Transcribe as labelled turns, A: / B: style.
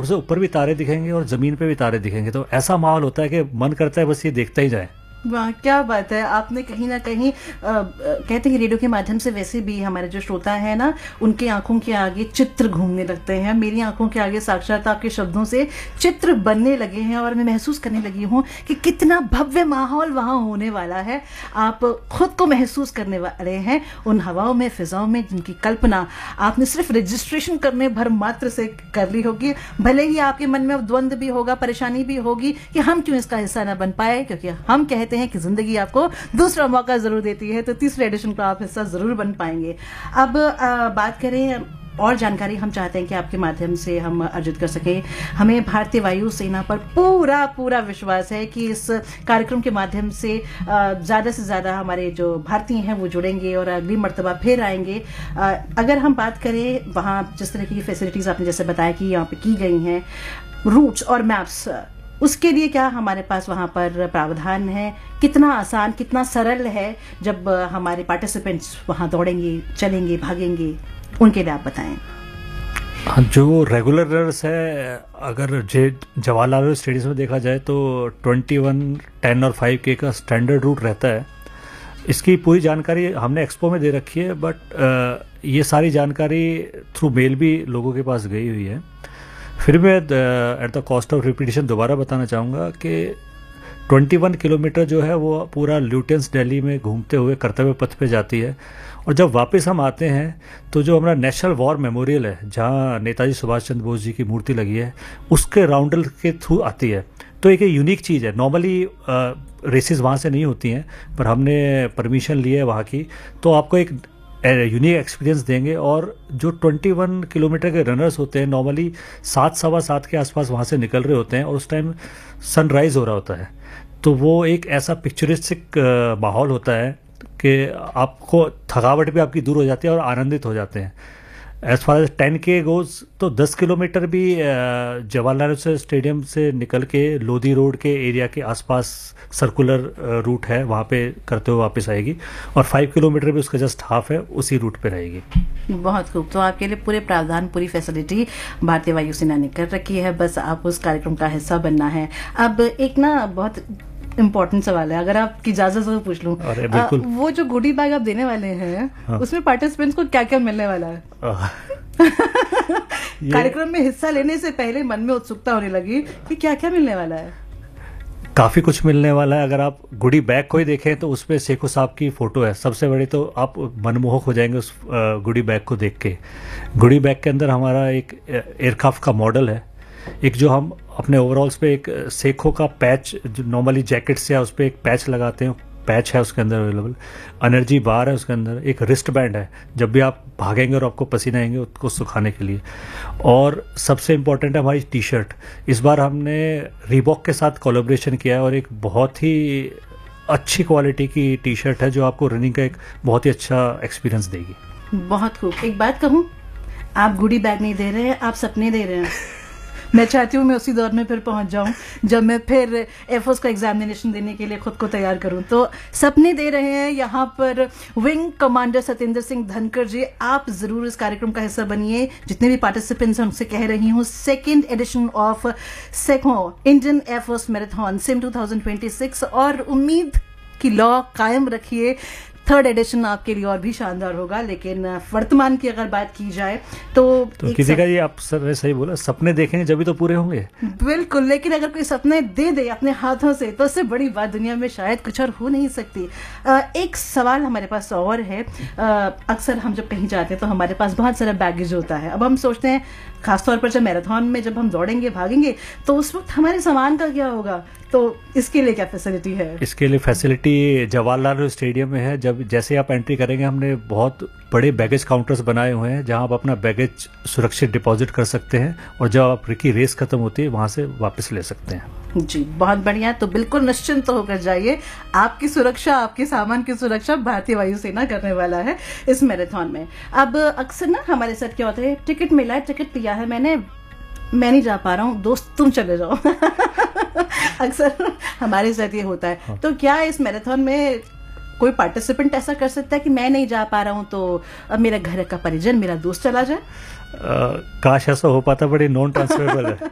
A: और उससे ऊपर भी तारे दिखेंगे और ज़मीन पे भी तारे दिखेंगे। तो ऐसा माहौल होता है कि मन करता है बस ये देखता ही जाए।
B: वाह, क्या बात है। आपने कहीं ना कहीं कहते हैं रेडियो के माध्यम से वैसे भी हमारे जो श्रोता है ना, उनकी आंखों के आगे चित्र घूमने लगते हैं। मेरी आंखों के आगे साक्षात आपके शब्दों से चित्र बनने लगे हैं और मैं महसूस करने लगी हूँ कि कितना भव्य माहौल वहां होने वाला है। आप खुद को महसूस करने वाले हैं उन हवाओं में, फिजाओं में, जिनकी कल्पना आपने सिर्फ रजिस्ट्रेशन करने भर मात्र से कर ली होगी। भले ही आपके मन में द्वंद भी होगा, परेशानी भी होगी कि हम क्यों इसका हिस्सा ना बन पाए, क्योंकि हम कहते हैं कि जिंदगी आपको दूसरा मौका जरूर देती है, तो तीसरे एडिशन का आप हिस्सा जरूर बन पाएंगे। अब बात करें और जानकारी हम चाहते हैं कि आपके माध्यम से हम अर्जित कर सकें। हमें भारतीय वायु सेना पर पूरा पूरा विश्वास है कि इस कार्यक्रम के माध्यम से ज़्यादा से ज़्यादा हमारे जो भारतीय हैं वो जुड़ेंगे और अगली मर्तबा फिर आएंगे। अगर हम बात करें वहाँ जिस तरह की फैसिलिटीज़ आपने जैसे बताया कि यहाँ पे की गई हैं, रूट्स और मैप्स, उसके लिए क्या हमारे पास वहाँ पर प्रावधान है? कितना आसान, कितना सरल है जब हमारे पार्टिसिपेंट्स वहाँ दौड़ेंगे, चलेंगे, भागेंगे, उनके लिए आप बताएं।
A: जो रेगुलर रनर्स है, अगर जवाहरलाल स्टेडियम में देखा जाए तो 21, 10 और 5K का स्टैंडर्ड रूट रहता है। इसकी पूरी जानकारी हमने एक्सपो में दे रखी है, बट ये सारी जानकारी थ्रू मेल भी लोगों के पास गई हुई है। फिर मैं at the cost of repetition दोबारा बताना चाहूँगा कि 21 किलोमीटर जो है वो पूरा ल्यूटेंस दिल्ली में घूमते हुए कर्तव्य पथ पे जाती है। और जब वापस हम आते हैं तो जो हमारा नेशनल वॉर मेमोरियल है, जहाँ नेताजी सुभाष चंद्र बोस जी की मूर्ति लगी है, उसके राउंडल के थ्रू आती है। तो एक यूनिक चीज़ है। नॉर्मली रेसेस वहाँ से नहीं होती हैं, पर हमने परमिशन ली है वहाँ की, तो आपको एक यूनिक एक्सपीरियंस देंगे। और जो 21 किलोमीटर के रनर्स होते हैं नॉर्मली 7, सवा 7 के आसपास वहाँ से निकल रहे होते हैं और उस टाइम सनराइज हो रहा होता है। तो वो एक ऐसा पिक्चरिस्टिक माहौल होता है कि आपको थकावट भी आपकी दूर हो जाती है और आनंदित हो जाते हैं। As far as 10K goes तो 10 किलोमीटर भी जवाहरलाल स्टेडियम से निकल के लोधी रोड के एरिया के आसपास सर्कुलर रूट है, वहाँ पे करते हुए वापस आएगी। और 5 किलोमीटर भी उसका जस्ट हाफ है, उसी रूट पे रहेगी।
B: बहुत खूब। तो आपके लिए पूरे प्रावधान, पूरी फैसिलिटी भारतीय वायुसेना ने कर रखी है, बस आप उस कार्यक्रम का हिस्सा बनना है। अब एक ना बहुत इम्पोर्टेंट सवाल है, अगर आपकी इजाजत से पूछ लूं, वो जो गोडी बैग आप देने वाले हैं, हाँ, उसमें पार्टिसिपेंट्स को क्या क्या मिलने वाला है? कार्यक्रम में हिस्सा लेने से पहले मन में उत्सुकता होने लगी कि क्या क्या मिलने वाला है।
A: काफ़ी कुछ मिलने वाला है। अगर आप गुडी बैग को ही देखें तो उसमें शेखो साहब की फ़ोटो है सबसे बड़ी, तो आप मनमोहक हो जाएंगे उस गुडी बैग को देख के। गुडी बैग के अंदर हमारा एक एयरक्राफ्ट का मॉडल है, एक जो हम अपने ओवरऑल्स पे एक सेखो का पैच, जो नॉर्मली जैकेट्स या उस पर एक पैच लगाते हैं, पैच है उसके अंदर अवेलेबल। एनर्जी बार है उसके अंदर, एक रिस्ट बैंड है जब भी आप भागेंगे और आपको पसीना आएंगे उसको सुखाने के लिए। और सबसे इम्पोर्टेंट है हमारी टी शर्ट। इस बार हमने रीबॉक के साथ कोलैबोरेशन किया है और एक बहुत ही अच्छी क्वालिटी की टी शर्ट है जो आपको रनिंग का एक बहुत ही अच्छा एक्सपीरियंस देगी।
B: बहुत खूब। एक बात कहूँ, आप गुडी बैग नहीं दे रहे हैं, आप सपने दे रहे हैं। मैं चाहती हूँ मैं उसी दौर में फिर पहुंच जाऊं जब मैं फिर एयरफोर्स का एग्जामिनेशन देने के लिए खुद को तैयार करूं। तो सपने दे रहे हैं यहाँ पर विंग कमांडर सत्येंद्र सिंह धनखड़ जी। आप जरूर इस कार्यक्रम का हिस्सा बनिए। जितने भी पार्टिसिपेंट्स हैं उनसे कह रही हूँ, 2nd addition of Seiko Indian air force marathon SIM 2026, और उम्मीद की लौ कायम रखिए। 3rd एडिशन आपके लिए और भी शानदार होगा। लेकिन वर्तमान की अगर बात की जाए तो
A: किसी का ये आप सर सही बोला, सपने देखेंगे जब भी तो पूरे होंगे।
B: बिल्कुल, लेकिन अगर कोई सपने दे दे अपने हाथों से तो उससे बड़ी बात दुनिया में शायद कुछ और हो नहीं सकती। एक सवाल हमारे पास और है। अक्सर हम जब कहीं जाते हैं तो हमारे पास बहुत सारा बैगेज होता है। अब हम सोचते हैं खासतौर पर जब मैराथन में जब हम दौड़ेंगे, भागेंगे, तो उस वक्त हमारे सामान का क्या होगा? तो इसके लिए क्या फैसिलिटी है?
A: इसके लिए फैसिलिटी जवाहरलाल स्टेडियम में है। जब जैसे आप एंट्री करेंगे, हमने बहुत बड़े बैगेज काउंटर्स बनाए हुए हैं जहां आप अपना बैगेज सुरक्षित डिपॉजिट कर सकते हैं और जब आपकी रेस खत्म होती है वहां से वापस ले सकते हैं।
B: जी, बहुत बढ़िया। तो बिल्कुल निश्चिंत होकर जाइए, आपकी सुरक्षा, आपके सामान की सुरक्षा भारतीय वायुसेना करने वाला है इस मैराथन में। अब अक्सर ना हमारे साथ क्या होता है, टिकट मिला है, टिकट लिया है मैंने, मैं नहीं जा पा रहा हूँ, दोस्त तुम चले जाओ। अक्सर हमारे साथ ये होता है। हाँ। तो क्या इस मैराथन में कोई पार्टिसिपेंट ऐसा कर सकता है कि मैं नहीं जा पा रहा हूँ तो अब मेरा घर का परिजन, मेरा दोस्त चला जाए?
A: काश ऐसा हो पाता, बड़ी नॉन ट्रांसफरेबल है।